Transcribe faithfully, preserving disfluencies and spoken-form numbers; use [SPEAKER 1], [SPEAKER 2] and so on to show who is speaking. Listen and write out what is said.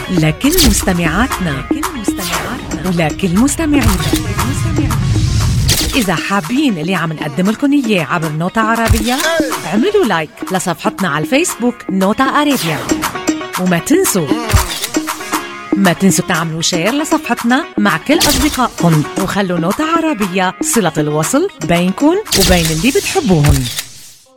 [SPEAKER 1] لكل مستمعاتنا لكل مستمعاتنا ولكل مستمعينا. إذا حابين اللي عم نقدم لكم إياه عبر نوتة عربية، اعملوا لايك لصفحتنا على الفيسبوك نوتة عربية، وما تنسوا ما تنسوا تعملوا شير لصفحتنا مع كل أصدقائكم، وخلوا نوتة عربية صلة الوصل بينكم وبين اللي بتحبوهم.